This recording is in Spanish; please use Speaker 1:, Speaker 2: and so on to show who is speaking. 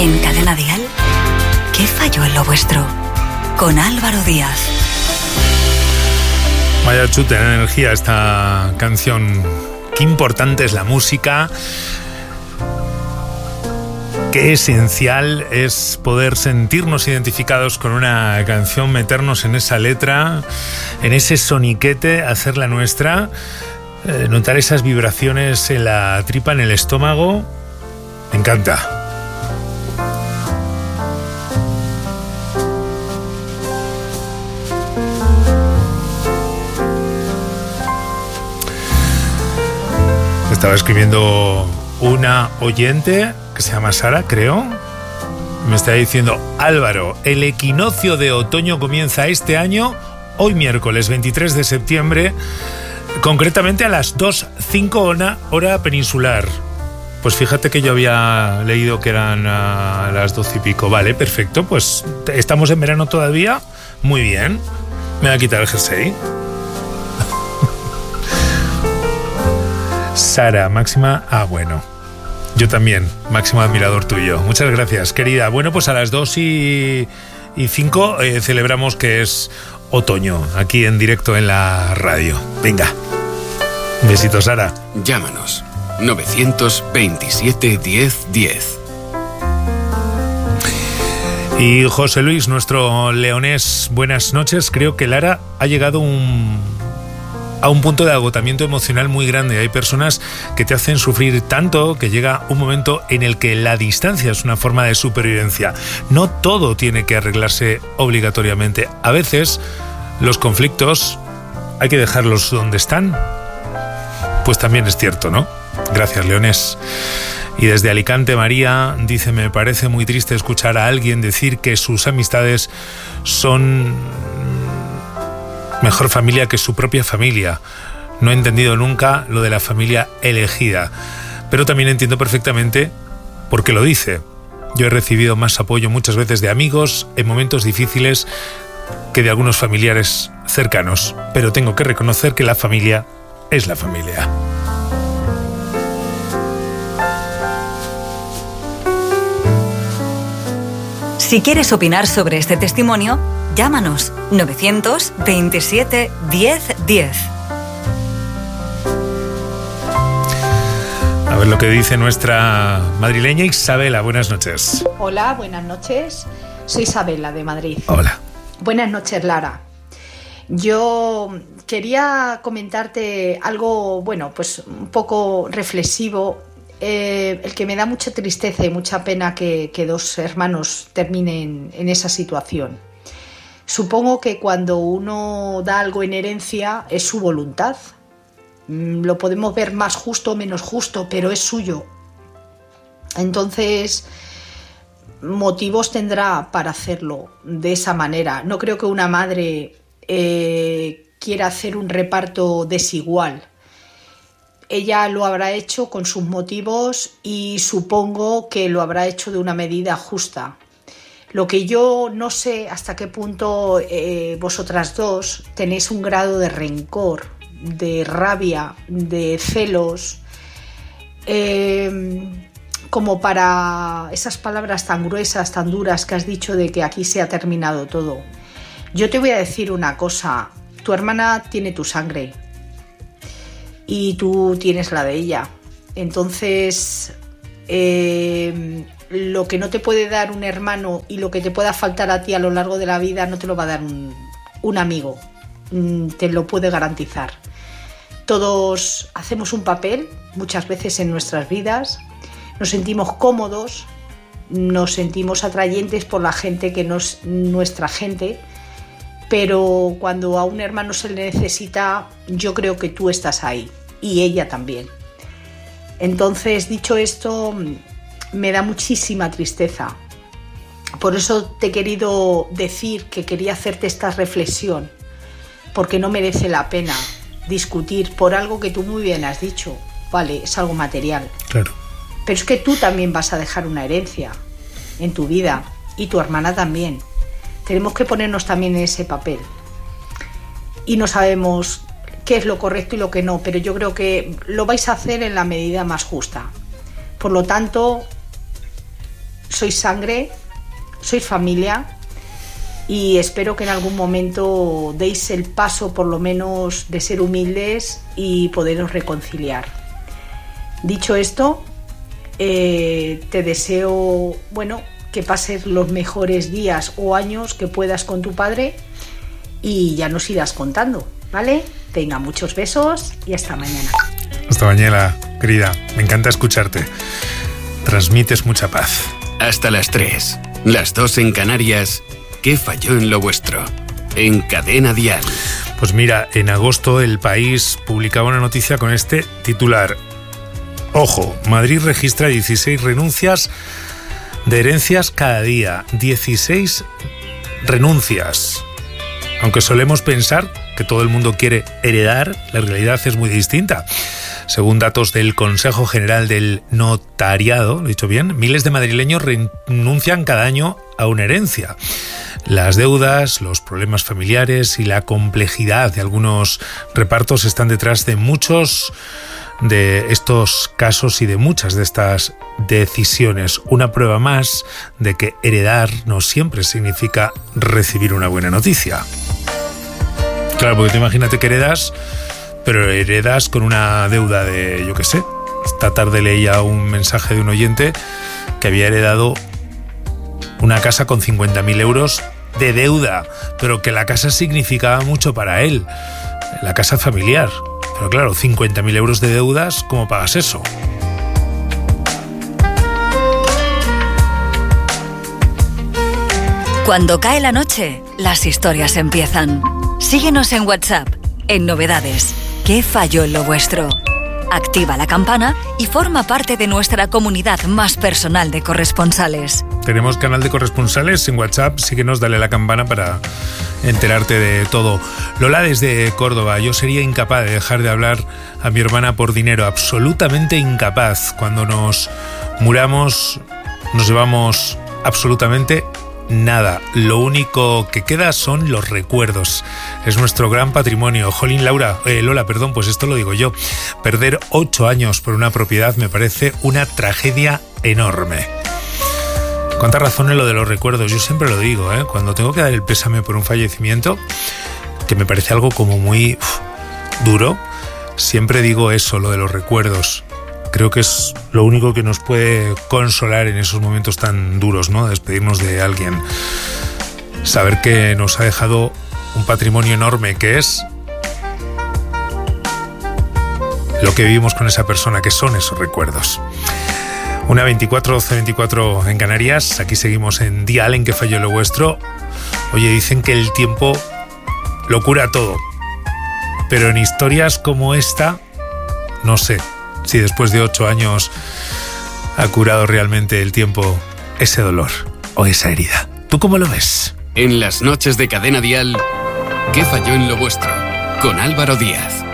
Speaker 1: En Cadena Dial, ¿qué falló en lo vuestro? Con Álvaro Díaz.
Speaker 2: Vaya chute de energía esta canción. Qué importante es la música. Qué esencial es poder sentirnos identificados con una canción, meternos en esa letra, en ese soniquete, hacerla nuestra, notar esas vibraciones en la tripa, en el estómago. Me encanta. Estaba escribiendo una oyente que se llama Sara, creo. Me está diciendo: Álvaro, el equinoccio de otoño comienza este año, hoy miércoles 23 de septiembre, concretamente a las 2:05 hora peninsular. Pues fíjate que yo había leído que eran a las 12 y pico. Vale, perfecto, pues estamos en verano todavía. Muy bien. Me voy a quitar el jersey. Sara, máxima... bueno. Yo también, máximo admirador tuyo. Muchas gracias, querida. Bueno, pues a las 2:05 celebramos que es otoño, aquí en directo en la radio. Venga. Besitos, Sara.
Speaker 3: Llámanos. 927 10 10.
Speaker 2: Y José Luis, nuestro leonés, buenas noches. Creo que Lara ha llegado a un punto de agotamiento emocional muy grande. Hay personas que te hacen sufrir tanto que llega un momento en el que la distancia es una forma de supervivencia. No todo tiene que arreglarse obligatoriamente. A veces los conflictos hay que dejarlos donde están. Pues también es cierto, ¿no? Gracias, leonés. Y desde Alicante, María dice: me parece muy triste escuchar a alguien decir que sus amistades son mejor familia que su propia familia. No he entendido nunca lo de la familia elegida, pero también entiendo perfectamente por qué lo dice. Yo he recibido más apoyo muchas veces de amigos en momentos difíciles que de algunos familiares cercanos, pero tengo que reconocer que la familia es la familia.
Speaker 1: Si quieres opinar sobre este testimonio, llámanos 927 10 10.
Speaker 2: A ver lo que dice nuestra madrileña Isabela. Buenas noches.
Speaker 4: Hola, buenas noches. Soy Isabela de Madrid.
Speaker 2: Hola.
Speaker 4: Buenas noches, Lara. Yo quería comentarte algo, bueno, pues un poco reflexivo. El que me da mucha tristeza y mucha pena que dos hermanos terminen en esa situación. Supongo que cuando uno da algo en herencia es su voluntad. Lo podemos ver más justo o menos justo, pero es suyo. Entonces, motivos tendrá para hacerlo de esa manera. No creo que una madre quiera hacer un reparto desigual. Ella lo habrá hecho con sus motivos y supongo que lo habrá hecho de una medida justa. Lo que yo no sé hasta qué punto vosotras dos tenéis un grado de rencor, de rabia, de celos, como para esas palabras tan gruesas, tan duras que has dicho de que aquí se ha terminado todo. Yo te voy a decir una cosa: tu hermana tiene tu sangre y tú tienes la de ella. Entonces, lo que no te puede dar un hermano y lo que te pueda faltar a ti a lo largo de la vida no te lo va a dar un amigo. Te lo puede garantizar. Todos hacemos un papel muchas veces en nuestras vidas. Nos sentimos cómodos, nos sentimos atrayentes por la gente que no es nuestra gente. Pero cuando a un hermano se le necesita, yo creo que tú estás ahí. Y ella también. Entonces, dicho esto, me da muchísima tristeza. Por eso te he querido decir que quería hacerte esta reflexión, porque no merece la pena discutir por algo que tú muy bien has dicho. Vale, es algo material.
Speaker 2: Claro.
Speaker 4: Pero es que tú también vas a dejar una herencia en tu vida y tu hermana también. Tenemos que ponernos también en ese papel. Y no sabemos qué es lo correcto y lo que no, pero yo creo que lo vais a hacer en la medida más justa. Por lo tanto, sois sangre, sois familia y espero que en algún momento deis el paso por lo menos de ser humildes y poderos reconciliar. Dicho esto, te deseo, que pases los mejores días o años que puedas con tu padre y ya nos irás contando, ¿vale? Venga, muchos besos y hasta mañana.
Speaker 2: Hasta mañana, querida. Me encanta escucharte. Transmites mucha paz.
Speaker 3: Hasta las 3, las 2 en Canarias. ¿Qué falló en lo vuestro? En Cadena Dial.
Speaker 2: Pues mira, en agosto El País publicaba una noticia con este titular. Ojo, Madrid registra 16 renuncias de herencias cada día. 16 renuncias. Aunque solemos pensar que todo el mundo quiere heredar, la realidad es muy distinta. Según datos del Consejo General del Notariado, ¿lo he dicho bien?, miles de madrileños renuncian cada año a una herencia. Las deudas, los problemas familiares y la complejidad de algunos repartos están detrás de muchos de estos casos y de muchas de estas decisiones. Una prueba más de que heredar no siempre significa recibir una buena noticia. Claro, porque tú imagínate que heredas, pero heredas con una deuda de, yo qué sé. Esta tarde leía un mensaje de un oyente que había heredado una casa con 50.000 euros de deuda, pero que la casa significaba mucho para él, la casa familiar. Pero claro, 50.000 euros de deudas, ¿cómo pagas eso?
Speaker 1: Cuando cae la noche, las historias empiezan. Síguenos en WhatsApp, en Novedades. ¿Qué falló en lo vuestro? Activa la campana y forma parte de nuestra comunidad más personal de corresponsales.
Speaker 2: Tenemos canal de corresponsales en WhatsApp, síguenos, dale a la campana para enterarte de todo. Lola desde Córdoba: yo sería incapaz de dejar de hablar a mi hermana por dinero, absolutamente incapaz. Cuando nos muramos nos llevamos absolutamente nada. Lo único que queda son los recuerdos. Es nuestro gran patrimonio. Jolín, Lola, pues esto lo digo yo. Perder 8 años por una propiedad me parece una tragedia enorme. Cuánta razón en lo de los recuerdos. Yo siempre lo digo, cuando tengo que dar el pésame por un fallecimiento, que me parece algo como muy duro, siempre digo eso, lo de los recuerdos. Creo que es lo único que nos puede consolar en esos momentos tan duros, ¿no? Despedirnos de alguien. Saber que nos ha dejado un patrimonio enorme, que es lo que vivimos con esa persona, que son esos recuerdos. 1:24 en Canarias. Aquí seguimos en Dial, en Que falló lo vuestro. Oye, dicen que el tiempo lo cura todo, pero en historias como esta, no sé si después de 8 años ha curado realmente el tiempo ese dolor o esa herida. ¿Tú cómo lo ves?
Speaker 3: En las noches de Cadena Dial, ¿qué falló en lo vuestro? Con Álvaro Díaz.